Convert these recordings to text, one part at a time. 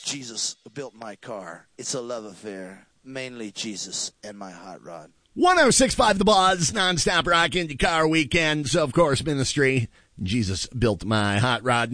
Jesus built my car. It's a love affair. Mainly Jesus and my hot rod. 106.5 The Buzz, nonstop rock into car weekends, of course, ministry. Jesus built my hot rod.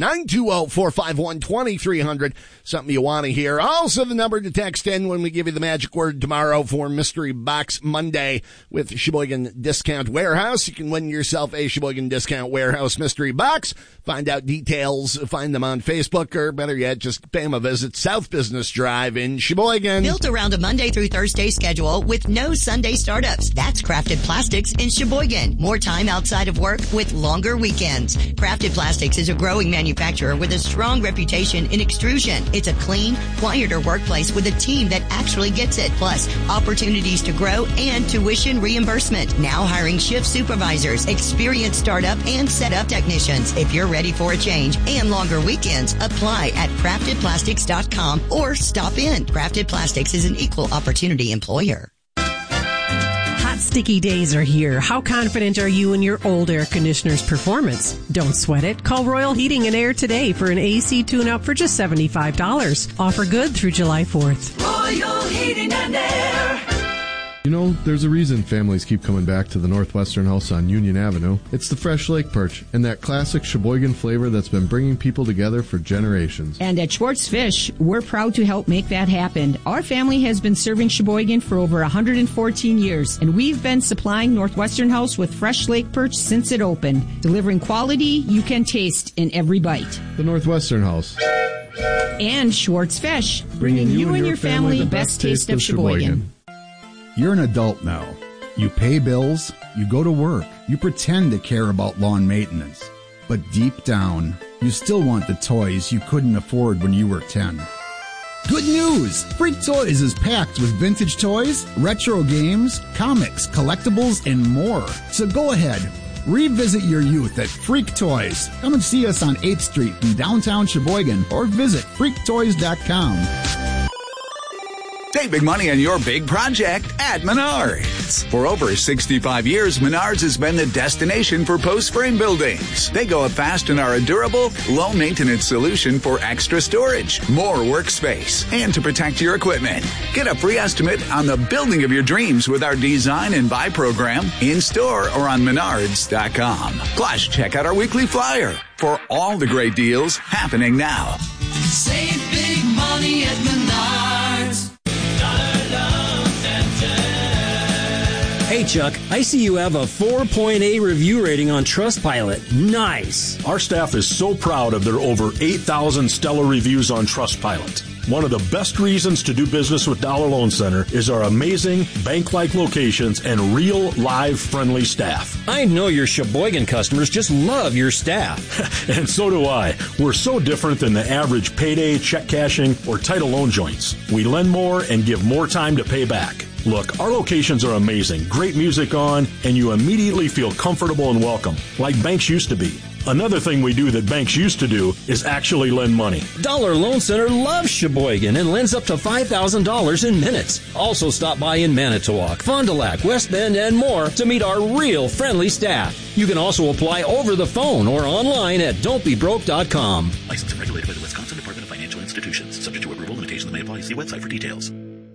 920-451-2300. Something you want to hear. Also the number to text in when we give you the magic word tomorrow for Mystery Box Monday with Sheboygan Discount Warehouse. You can win yourself a Sheboygan Discount Warehouse mystery box. Find out details. Find them on Facebook, or better yet, just pay them a visit. South Business Drive in Sheboygan. Built around a Monday through Thursday schedule with no Sunday startups. That's Crafted Plastics in Sheboygan. More time outside of work with longer weekends. Crafted Plastics is a growing manufacturer with a strong reputation in extrusion. It's a clean, quieter workplace with a team that actually gets it. Plus, opportunities to grow and tuition reimbursement. Now hiring shift supervisors, experienced startup and setup technicians. If you're ready for a change and longer weekends, apply at craftedplastics.com or stop in. Crafted Plastics is an equal opportunity employer. Sticky days are here. How confident are you in your old air conditioner's performance? Don't sweat it. Call Royal Heating and Air today for an AC tune-up for just $75. Offer good through July 4th. Royal Heating and Air. You know, there's a reason families keep coming back to the Northwestern House on Union Avenue. It's the fresh lake perch and that classic Sheboygan flavor that's been bringing people together for generations. And at Schwartz Fish, we're proud to help make that happen. Our family has been serving Sheboygan for over 114 years, and we've been supplying Northwestern House with fresh lake perch since it opened, delivering quality you can taste in every bite. The Northwestern House. And Schwartz Fish, bringing you and your family the best taste of Sheboygan. You're an adult now. You pay bills, you go to work, you pretend to care about lawn maintenance. But deep down, you still want the toys you couldn't afford when you were 10. Good news! Freak Toys is packed with vintage toys, retro games, comics, collectibles, and more. So go ahead, revisit your youth at Freak Toys. Come and see us on 8th Street in downtown Sheboygan or visit freaktoys.com. Save big money on your big project at Menards. For over 65 years, Menards has been the destination for post-frame buildings. They go up fast and are a durable, low-maintenance solution for extra storage, more workspace, and to protect your equipment. Get a free estimate on the building of your dreams with our Design and Buy program in-store or on Menards.com. Plus, check out our weekly flyer for all the great deals happening now. Save big money at Menards. Hey, Chuck, I see you have a 4.8 review rating on Trustpilot. Nice. Our staff is so proud of their over 8,000 stellar reviews on Trustpilot. One of the best reasons to do business with Dollar Loan Center is our amazing bank-like locations and real, live, friendly staff. I know your Sheboygan customers just love your staff. And so do I. We're so different than the average payday, check cashing, or title loan joints. We lend more and give more time to pay back. Look, our locations are amazing, great music on, and you immediately feel comfortable and welcome, like banks used to be. Another thing we do that banks used to do is actually lend money. Dollar Loan Center loves Sheboygan and lends up to $5,000 in minutes. Also stop by in Manitowoc, Fond du Lac, West Bend, and more to meet our real friendly staff. You can also apply over the phone or online at don'tbebroke.com. Licensed and regulated by the Wisconsin Department of Financial Institutions. Subject to approval, limitations may apply. See website for details.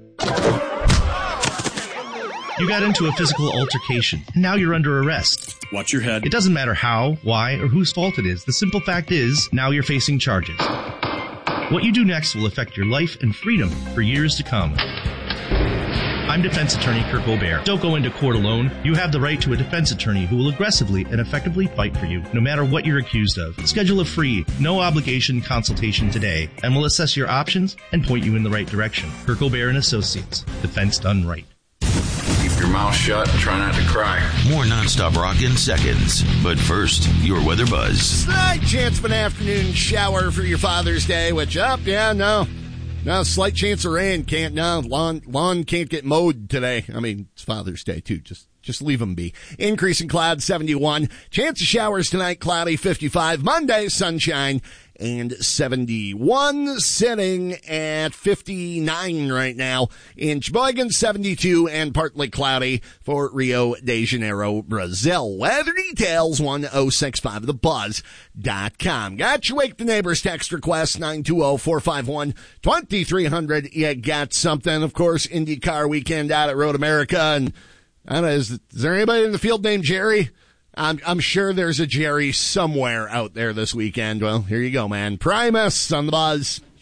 You got into a physical altercation. Now you're under arrest. Watch your head. It doesn't matter how, why, or whose fault it is. The simple fact is, now you're facing charges. What you do next will affect your life and freedom for years to come. I'm defense attorney Kirk Aubert. Don't go into court alone. You have the right to a defense attorney who will aggressively and effectively fight for you, no matter what you're accused of. Schedule a free, no-obligation consultation today, and we'll assess your options and point you in the right direction. Kirk Aubert & Associates. Defense done right. Keep your mouth shut and try not to cry. More nonstop rock in seconds. But first, your weather buzz. Slight chance of an afternoon shower for your Father's Day, which no, slight chance of rain. Lawn can't get mowed today. I mean, it's Father's Day too. Just leave them be. Increasing clouds, 71. Chance of showers tonight, cloudy, 55. Monday, sunshine, and 71, sitting at 59 right now in Sheboygan, 72 and partly cloudy for Rio de Janeiro, Brazil. Weather details 1065thebuzz.com. Got you Wake the Neighbors text request 920-451-2300. You got something, of course, IndyCar weekend out at Road America, and I don't know, is there anybody in the field named Jerry? I'm sure there's a Jerry somewhere out there this weekend. Well, here you go, man. Primus on the Buzz.